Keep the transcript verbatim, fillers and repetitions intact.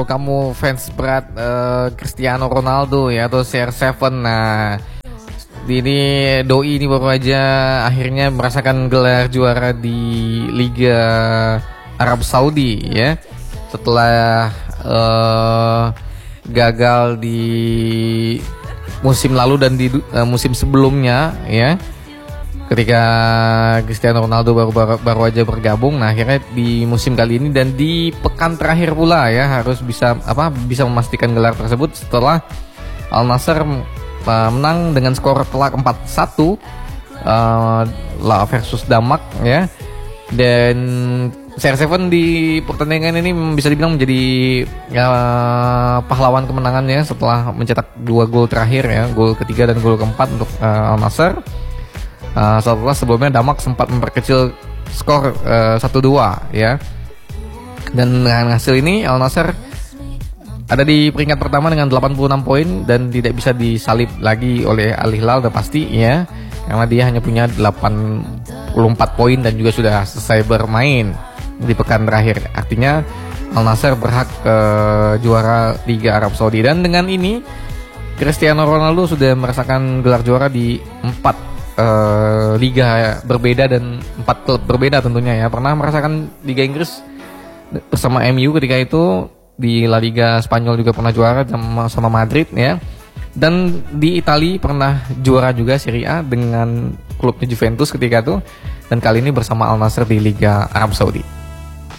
Kamu fans berat eh, Cristiano Ronaldo ya atau C R tujuh. Nah, ini doi ini baru aja akhirnya merasakan gelar juara di Liga Arab Saudi ya. Setelah eh, gagal di musim lalu dan di uh, musim sebelumnya ya. Ketika Cristiano Ronaldo baru, baru baru aja bergabung, nah akhirnya di musim kali ini dan di pekan terakhir pula ya harus bisa apa bisa memastikan gelar tersebut setelah Al Nassr uh, menang dengan skor telak empat satu uh, La versus Damak ya. Dan C R tujuh di pertandingan ini bisa dibilang menjadi ya, pahlawan kemenangannya setelah mencetak dua gol terakhir ya, gol ketiga dan gol keempat untuk uh, Al Nassr. Uh, setelah sebelumnya Damak sempat memperkecil skor uh, satu dua ya. Dan dengan hasil ini Al Nassr ada di peringkat pertama dengan delapan puluh enam poin dan tidak bisa disalip lagi oleh Al Hilal udah pasti ya. Karena dia hanya punya delapan puluh empat poin dan juga sudah selesai bermain di pekan terakhir. Artinya Al Nassr berhak uh, juara Liga Arab Saudi. Dan dengan ini Cristiano Ronaldo sudah merasakan gelar juara di empat Uh, liga berbeda dan empat klub berbeda tentunya ya. Pernah merasakan Liga Inggris bersama M U ketika itu, di La Liga Spanyol juga pernah juara sama, sama Madrid ya. Dan di Italia pernah juara juga Serie A dengan klubnya Juventus ketika itu. Dan kali ini bersama Al Nassr di Liga Arab Saudi.